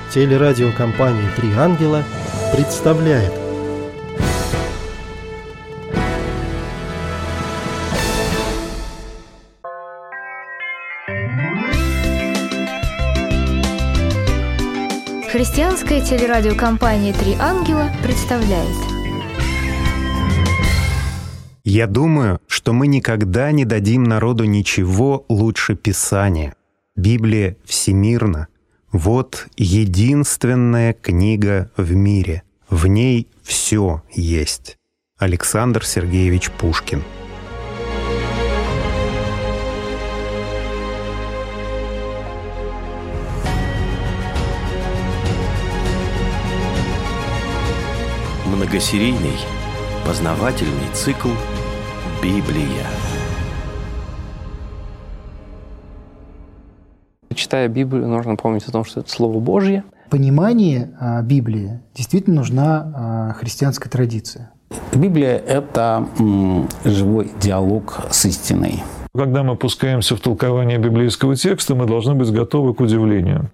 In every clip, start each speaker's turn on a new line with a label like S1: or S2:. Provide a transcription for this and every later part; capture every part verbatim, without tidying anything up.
S1: Телерадиокомпания «Три ангела» представляет.
S2: Христианская телерадиокомпания «Три ангела» представляет.
S3: Я думаю, что мы никогда не дадим народу ничего лучше Писания. Библия всемирна. Вот единственная книга в мире. В ней все есть. Александр Сергеевич Пушкин.
S4: Многосерийный познавательный цикл «Библия».
S5: Читая Библию, нужно помнить о том, что это Слово Божье.
S6: Понимание а, Библии действительно нужна а, христианская традиция.
S7: Библия – это м, живой диалог с истиной.
S8: Когда мы опускаемся в толкование библейского текста, мы должны быть готовы к удивлению.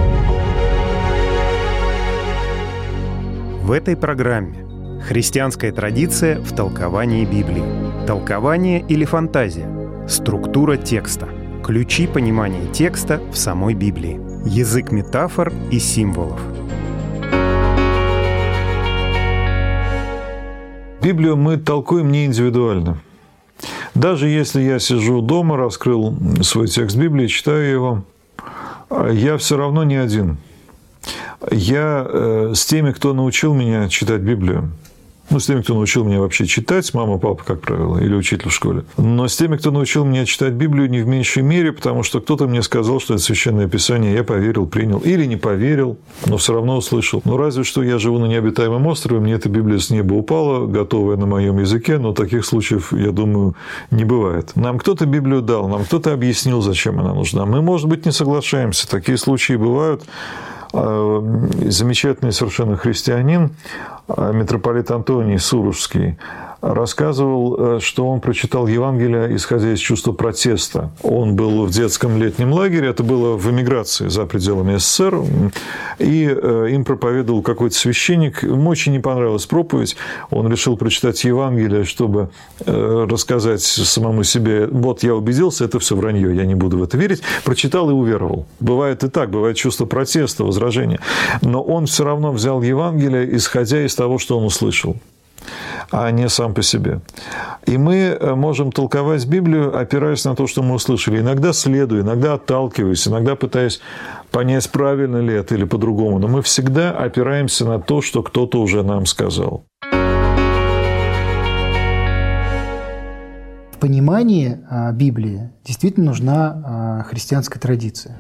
S3: В этой программе христианская традиция в толковании Библии. Толкование или фантазия. Структура текста. Ключи понимания текста в самой Библии. Язык метафор и символов.
S8: Библию мы толкуем не индивидуально. Даже если я сижу дома, раскрыл свой текст Библии, читаю его, я все равно не один. Я э, с теми, кто научил меня читать Библию. Ну, с теми, кто научил меня вообще читать, мама, папа, как правило, или учитель в школе. Но с теми, кто научил меня читать Библию, не в меньшей мере, потому что кто-то мне сказал, что это Священное Писание, я поверил, принял. Или не поверил, но все равно услышал. Ну, разве что я живу на необитаемом острове, мне эта Библия с неба упала, готовая на моем языке, но таких случаев, я думаю, не бывает. Нам кто-то Библию дал, нам кто-то объяснил, зачем она нужна. Мы, может быть, не соглашаемся. Такие случаи бывают. Замечательный совершенно христианин, митрополит Антоний Сурожский, рассказывал, что он прочитал Евангелие, исходя из чувства протеста. Он был в детском летнем лагере, это было в эмиграции за пределами СССР, и им проповедовал какой-то священник. Ему очень не понравилась проповедь. Он решил прочитать Евангелие, чтобы рассказать самому себе: вот я убедился, это все вранье, я не буду в это верить. Прочитал и уверовал. Бывает и так, бывает чувство протеста, возражения. Но он все равно взял Евангелие, исходя из того, что он услышал, а не сам по себе. И мы можем толковать Библию, опираясь на то, что мы услышали. Иногда следуя, иногда отталкиваясь, иногда пытаясь понять, правильно ли это или по-другому. Но мы всегда опираемся на то, что кто-то уже нам сказал.
S6: В понимании а, Библии действительно нужна а, христианская традиция.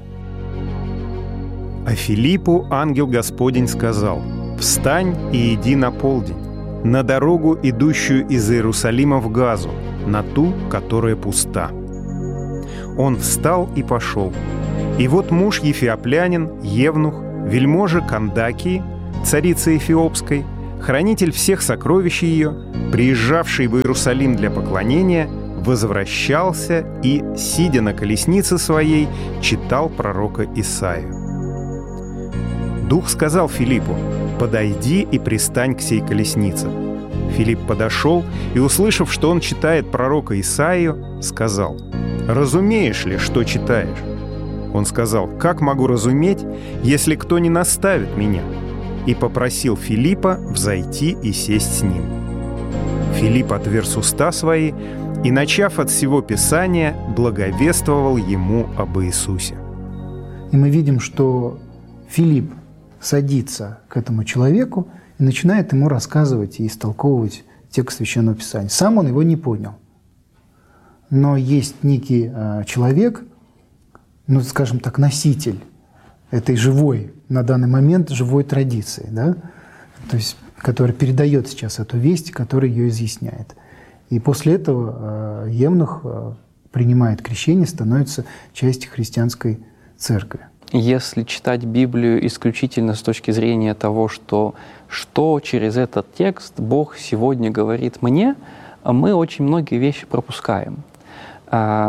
S3: А Филиппу ангел Господень сказал: «Встань и иди на полдень, на дорогу, идущую из Иерусалима в Газу, на ту, которая пуста». Он встал и пошел. И вот муж ефиоплянин, евнух, вельможа Кандакии, царицы Эфиопской, хранитель всех сокровищ ее, приезжавший в Иерусалим для поклонения, возвращался и, сидя на колеснице своей, читал пророка Исаию. Дух сказал Филиппу: «Подойди и пристань к сей колеснице». Филипп подошел и, услышав, что он читает пророка Исаию, сказал: «Разумеешь ли, что читаешь?» Он сказал: «Как могу разуметь, если кто не наставит меня?» И попросил Филиппа взойти и сесть с ним. Филипп отверз уста свои и, начав от всего Писания, благовествовал ему об Иисусе.
S6: И мы видим, что Филипп садится к этому человеку и начинает ему рассказывать и истолковывать текст Священного Писания. Сам он его не понял. Но есть некий э, человек, ну, скажем так, носитель этой живой, на данный момент живой традиции, да? То есть, который передает сейчас эту весть, который ее изъясняет. И после этого э, евнух э, принимает крещение, становится частью христианской церкви.
S5: Если читать Библию исключительно с точки зрения того, что, что через этот текст Бог сегодня говорит мне, мы очень многие вещи пропускаем.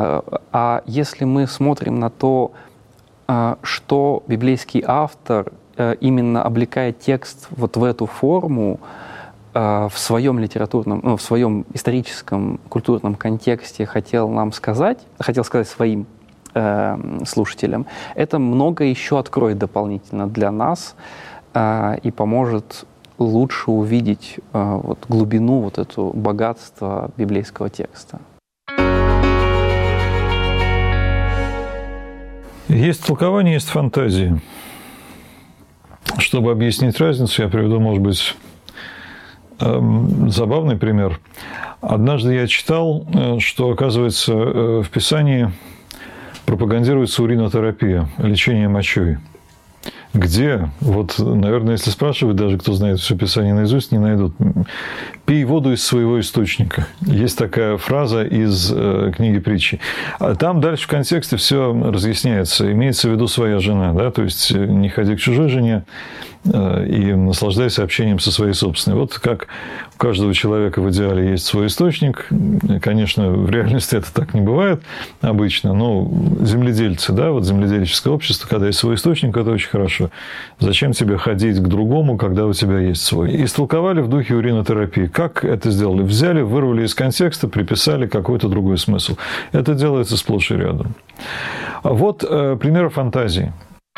S5: А если мы смотрим на то, что библейский автор именно облекая текст вот в эту форму, в своем литературном, ну, в своем историческом, культурном контексте хотел нам сказать, хотел сказать своим э, слушателям, это много еще откроет дополнительно для нас э, и поможет лучше увидеть э, вот, глубину, вот это богатство библейского текста.
S8: Есть толкование, есть фантазии. Чтобы объяснить разницу, я приведу, может быть, забавный пример. Однажды я читал, что, оказывается, в Писании пропагандируется уринотерапия, лечение мочой. Где? Вот, наверное, если спрашивать, даже кто знает все Писание наизусть, не найдут. «Пей воду из своего источника». Есть такая фраза из э, книги притчи. А там дальше в контексте все разъясняется. Имеется в виду своя жена. Да? То есть не ходи к чужой жене э, и наслаждайся общением со своей собственной. Вот как у каждого человека в идеале есть свой источник. Конечно, в реальности это так не бывает обычно. Но земледельцы, да, вот земледельческое общество, когда есть свой источник, это очень хорошо. Зачем тебе ходить к другому, когда у тебя есть свой? Истолковали в духе уринотерапии. Как это сделали? Взяли, вырвали из контекста, приписали какой-то другой смысл. Это делается сплошь и рядом. Вот э, примеры фантазии.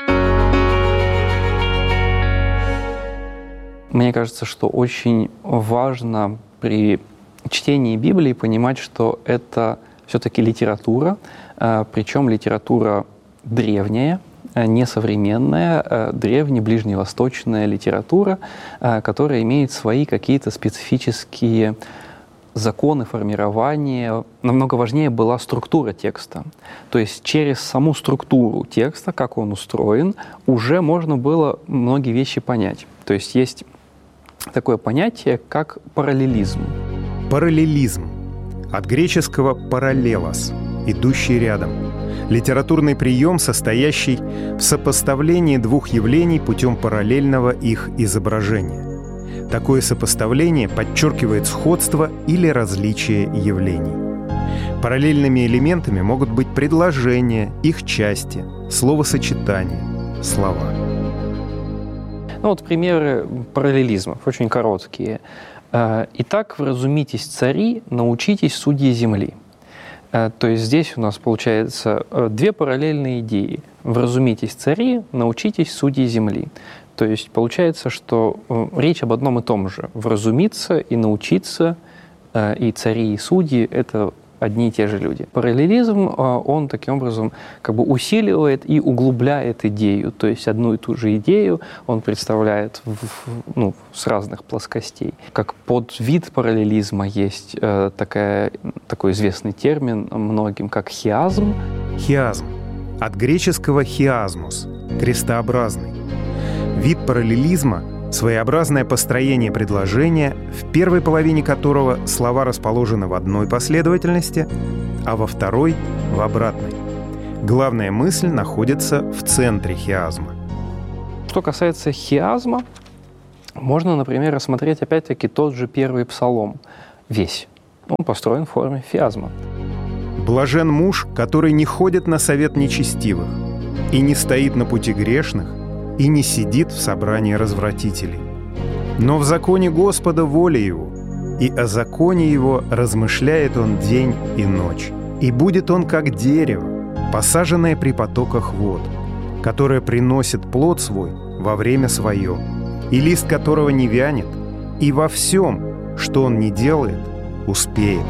S5: Мне кажется, что очень важно при чтении Библии понимать, что это все-таки литература, э, причем литература древняя, несовременная, древняя, ближневосточная литература, которая имеет свои какие-то специфические законы формирования. Намного важнее была структура текста. То есть через саму структуру текста, как он устроен, уже можно было многие вещи понять. То есть есть такое понятие, как параллелизм.
S3: Параллелизм. От греческого «параллелос» – «идущий рядом». Литературный прием, состоящий в сопоставлении двух явлений путем параллельного их изображения. Такое сопоставление подчеркивает сходство или различие явлений. Параллельными элементами могут быть предложения, их части, словосочетания, слова.
S5: Ну вот примеры параллелизмов, очень короткие. «Итак, вразумитесь, цари, научитесь, судьи земли». То есть здесь у нас получается две параллельные идеи. «Вразумитесь, цари, научитесь, судьи земли». То есть получается, что речь об одном и том же. Вразумиться и научиться, и цари, и судьи – это одни и те же люди. Параллелизм, он таким образом как бы усиливает и углубляет идею. То есть одну и ту же идею он представляет в, ну, с разных плоскостей. Как подвид параллелизма есть э, такая, такой известный термин многим, как хиазм.
S3: Хиазм. От греческого «хиазмус» – крестообразный. Вид параллелизма – своеобразное построение предложения, в первой половине которого слова расположены в одной последовательности, а во второй — в обратной. Главная мысль находится в центре хиазма.
S5: Что касается хиазма, можно, например, рассмотреть опять-таки тот же первый псалом. Весь. Он построен в форме хиазма.
S3: «Блажен муж, который не ходит на совет нечестивых, и не стоит на пути грешных, и не сидит в собрании развратителей. Но в законе Господа воля его, и о законе его размышляет он день и ночь. И будет он как дерево, посаженное при потоках вод, которое приносит плод свой во время свое, и лист которого не вянет, и во всем, что он не делает, успеет.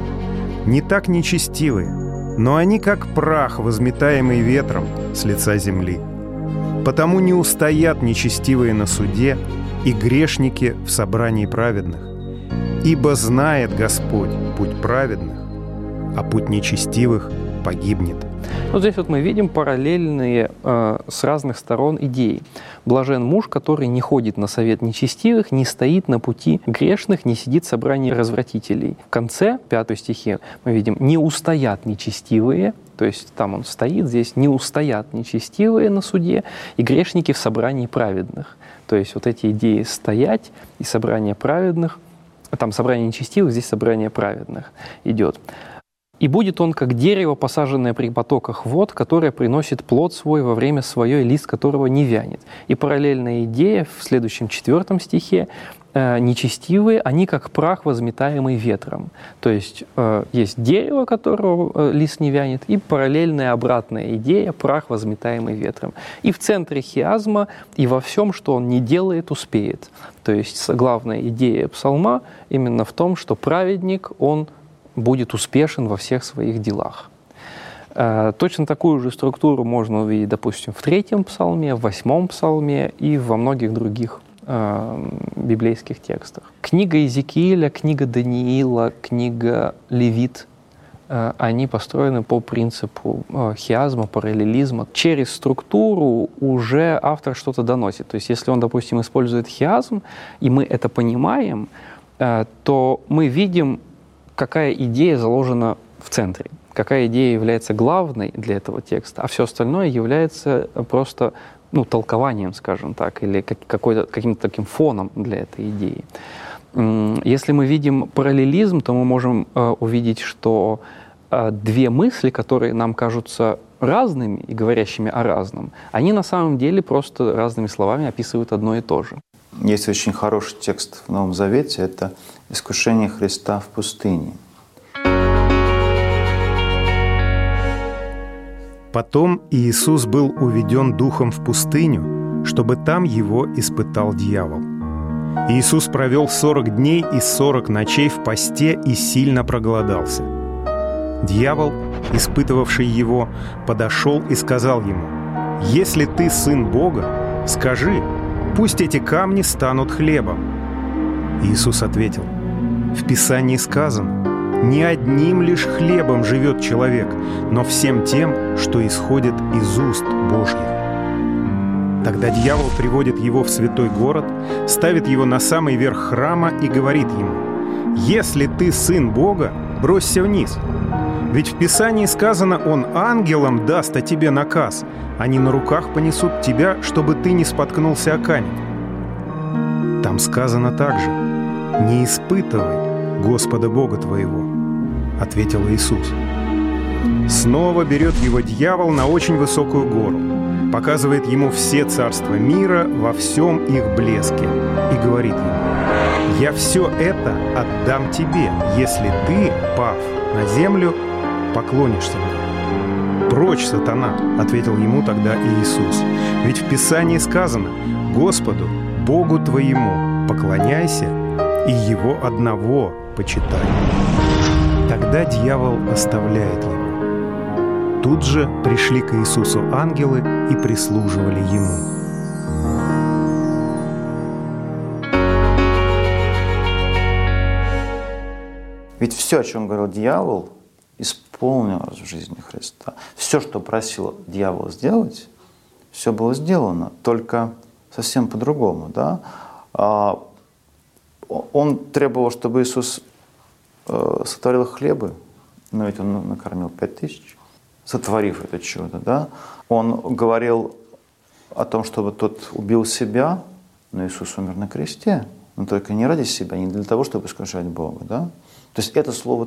S3: Не так нечестивые, но они как прах, возметаемый ветром с лица земли. Потому не устоят нечестивые на суде и грешники в собрании праведных. Ибо знает Господь путь праведных, а путь нечестивых погибнет».
S5: Вот здесь вот мы видим параллельные э, с разных сторон идеи. «Блажен муж, который не ходит на совет нечестивых, не стоит на пути грешных, не сидит в собрании развратителей». В конце пятой стихе мы видим «не устоят нечестивые», то есть там он стоит, здесь «не устоят нечестивые на суде, и грешники в собрании праведных». То есть вот эти идеи «стоять» и «собрание праведных», там «собрание нечестивых», здесь «собрание праведных» идет. «И будет он, как дерево, посаженное при потоках вод, которое приносит плод свой во время свое, и лист которого не вянет». И параллельная идея в следующем четвертом стихе: «Нечестивые, они как прах, возметаемый ветром». То есть э, есть дерево, которого э, лист не вянет, и параллельная обратная идея — прах, возметаемый ветром. И в центре хиазма, и во всем, что он не делает, успеет. То есть главная идея псалма именно в том, что праведник, он будет успешен во всех своих делах. Э, точно такую же структуру можно увидеть, допустим, в третьем псалме, в восьмом псалме и во многих других библейских текстах. Книга Иезекииля, книга Даниила, книга Левит, они построены по принципу хиазма, параллелизма. Через структуру уже автор что-то доносит. То есть если он, допустим, использует хиазм, и мы это понимаем, то мы видим, какая идея заложена в центре, какая идея является главной для этого текста, а все остальное является просто ну, толкованием, скажем так, или какой-то, каким-то таким фоном для этой идеи. Если мы видим параллелизм, то мы можем э, увидеть, что э, две мысли, которые нам кажутся разными и говорящими о разном, они на самом деле просто разными словами описывают одно и то же.
S9: Есть очень хороший текст в Новом Завете, это «Искушение Христа в пустыне».
S3: Потом Иисус был уведен Духом в пустыню, чтобы там его испытал дьявол. Иисус провел сорок дней и сорок ночей в посте и сильно проголодался. Дьявол, испытывавший его, подошел и сказал ему: «Если ты сын Бога, скажи, пусть эти камни станут хлебом». Иисус ответил: «В Писании сказано: не одним лишь хлебом живет человек, но всем тем, что исходит из уст Божьих». Тогда дьявол приводит его в святой город, ставит его на самый верх храма и говорит ему: «Если ты сын Бога, бросься вниз. Ведь в Писании сказано: он ангелам даст о тебе наказ, они на руках понесут тебя, чтобы ты не споткнулся о камень». Там сказано также: «Не испытывай Господа Бога твоего», — ответил Иисус. Снова берет его дьявол на очень высокую гору, показывает ему все царства мира во всем их блеске и говорит ему: «Я все это отдам тебе, если ты, пав на землю, поклонишься мне». «Прочь, сатана», — ответил ему тогда Иисус, «ведь в Писании сказано: Господу, Богу твоему, поклоняйся и Его одного почитай». Тогда дьявол оставляет его. Тут же пришли к Иисусу ангелы и прислуживали Ему.
S9: Ведь все, о чем говорил дьявол, исполнилось в жизни Христа. Все, что просил дьявол сделать, все было сделано, только совсем по-другому. Да? Он требовал, чтобы Иисус сотворил хлебы, но ведь Он накормил пять тысяч, сотворив это чудо. Да? Он говорил о том, чтобы тот убил себя, но Иисус умер на кресте, но только не ради себя, не для того, чтобы искушать Бога. Да? То есть это слово